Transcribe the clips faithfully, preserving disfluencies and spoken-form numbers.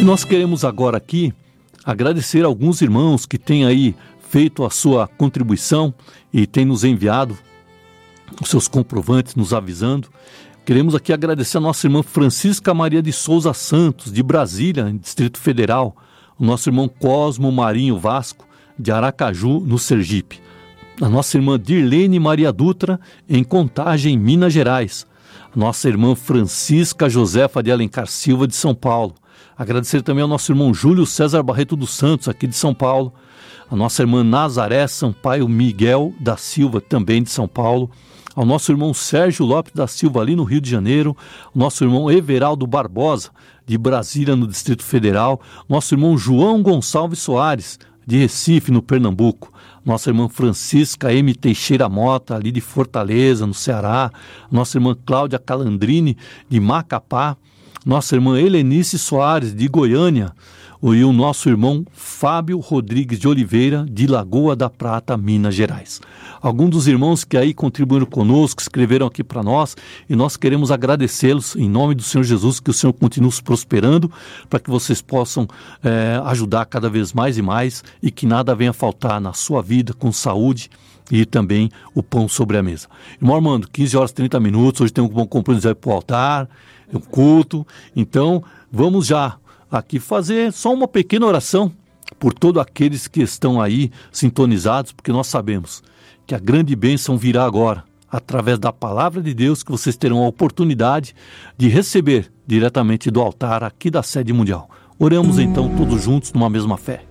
E nós queremos agora aqui agradecer a alguns irmãos que têm aí feito a sua contribuição e têm nos enviado os seus comprovantes, nos avisando. Queremos aqui agradecer a nossa irmã Francisca Maria de Souza Santos, de Brasília, em Distrito Federal, o nosso irmão Cosmo Marinho Vasco, de Aracaju, no Sergipe, a nossa irmã Dirlene Maria Dutra, em Contagem, Minas Gerais, a nossa irmã Francisca Josefa de Alencar Silva, de São Paulo. Agradecer também ao nosso irmão Júlio César Barreto dos Santos, aqui de São Paulo, a nossa irmã Nazaré Sampaio Miguel da Silva, também de São Paulo, ao nosso irmão Sérgio Lopes da Silva, ali no Rio de Janeiro, ao nosso irmão Everaldo Barbosa, de Brasília, no Distrito Federal, nosso irmão João Gonçalves Soares, de Recife, no Pernambuco, nossa irmã Francisca M. Teixeira Mota, ali de Fortaleza, no Ceará, nossa irmã Cláudia Calandrini, de Macapá, nossa irmã Helenice Soares, de Goiânia, e o nosso irmão Fábio Rodrigues de Oliveira, de Lagoa da Prata, Minas Gerais. Alguns dos irmãos que aí contribuíram conosco, escreveram aqui para nós, e nós queremos agradecê-los em nome do Senhor Jesus, que o Senhor continue os prosperando, para que vocês possam é, ajudar cada vez mais e mais, e que nada venha faltar na sua vida, com saúde, e também o pão sobre a mesa. Irmão Armando, quinze horas e trinta minutos, hoje tem um bom compromisso para o altar, um culto, então vamos já aqui fazer só uma pequena oração por todos aqueles que estão aí sintonizados, porque nós sabemos que a grande bênção virá agora, através da palavra de Deus, que vocês terão a oportunidade de receber diretamente do altar aqui da sede mundial. Oramos então todos juntos numa mesma fé.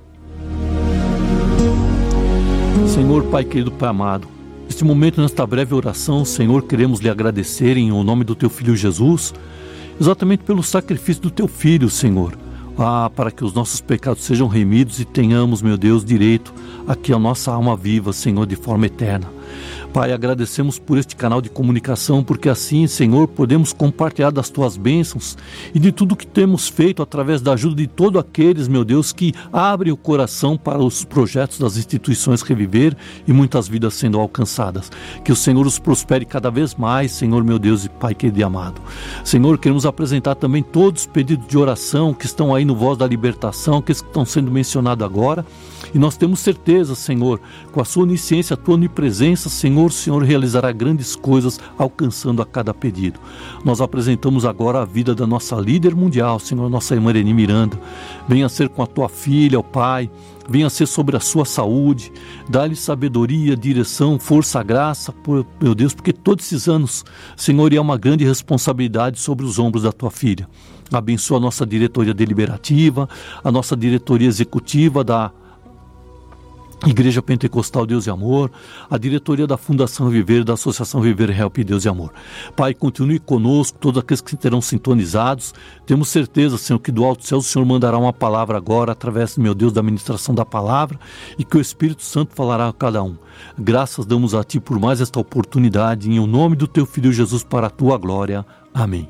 Senhor, Pai querido, Pai amado, neste momento, nesta breve oração, Senhor, queremos lhe agradecer em nome do teu Filho Jesus, exatamente pelo sacrifício do teu Filho, Senhor, ah, para que os nossos pecados sejam remidos e tenhamos, meu Deus, direito aqui a nossa alma viva, Senhor, de forma eterna. Pai, agradecemos por este canal de comunicação, porque assim, Senhor, podemos compartilhar das tuas bênçãos e de tudo que temos feito através da ajuda de todos aqueles, meu Deus, que abrem o coração para os projetos das instituições Reviver e muitas vidas sendo alcançadas. Que o Senhor os prospere cada vez mais, Senhor, meu Deus e Pai querido e amado. Senhor, queremos apresentar também todos os pedidos de oração que estão aí no Voz da Libertação, que estão sendo mencionados agora, e nós temos certeza, Senhor, com a sua onisciência, a tua onipresença, Senhor, o Senhor realizará grandes coisas alcançando a cada pedido. Nós apresentamos agora a vida da nossa líder mundial, Senhor, nossa irmã Ereni Miranda. Venha ser com a tua filha, ó Pai, venha ser sobre a sua saúde, dá-lhe sabedoria, direção, força, graça, por, meu Deus, porque todos esses anos, Senhor, é uma grande responsabilidade sobre os ombros da tua filha. Abençoa a nossa diretoria deliberativa, a nossa diretoria executiva da Igreja Pentecostal Deus e Amor, a diretoria da Fundação Viver, da Associação Viver Help Deus e Amor. Pai, continue conosco, todos aqueles que terão sintonizados. Temos certeza, Senhor, que do alto céu o Senhor mandará uma palavra agora, através, meu Deus, da ministração da palavra, e que o Espírito Santo falará a cada um. Graças damos a Ti por mais esta oportunidade, em o nome do Teu Filho Jesus, para a Tua glória. Amém.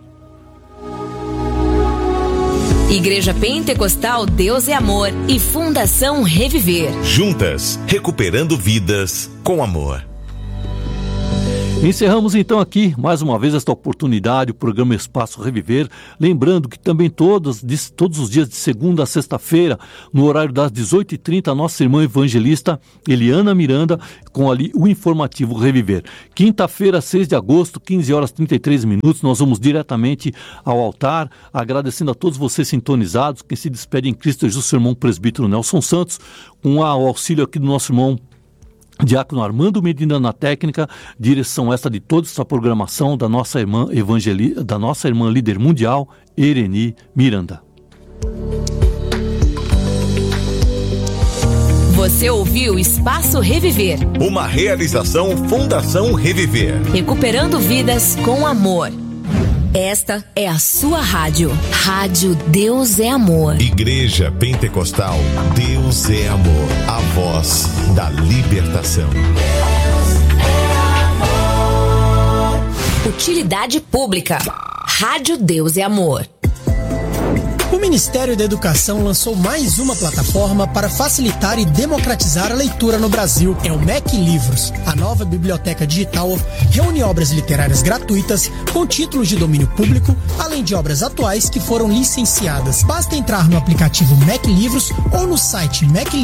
Igreja Pentecostal Deus é Amor e Fundação Reviver. Juntas, recuperando vidas com amor. Encerramos então aqui, mais uma vez, esta oportunidade, o programa Espaço Reviver. Lembrando que também todos, todos os dias de segunda a sexta-feira, no horário das dezoito e trinta, a nossa irmã evangelista Eliana Miranda, com ali o informativo Reviver. Quinta-feira, seis de agosto, quinze horas e trinta e três minutos, nós vamos diretamente ao altar, agradecendo a todos vocês sintonizados. Quem se despede em Cristo Jesus, seu irmão presbítero Nelson Santos, com o auxílio aqui do nosso irmão Diácono Armando Medina na técnica, direção esta de toda essa programação da nossa irmã evangelista, da nossa irmã líder mundial, Ereni Miranda. Você ouviu Espaço Reviver. Uma realização Fundação Reviver. Recuperando vidas com amor. Esta é a sua rádio. Rádio Deus é Amor. Igreja Pentecostal Deus é Amor. A voz da libertação. Deus é amor. Utilidade pública. Rádio Deus é Amor. Ministério da Educação lançou mais uma plataforma para facilitar e democratizar a leitura no Brasil. É o M E C Livros. A nova biblioteca digital reúne obras literárias gratuitas com títulos de domínio público, além de obras atuais que foram licenciadas. Basta entrar no aplicativo M E C Livros ou no site M E C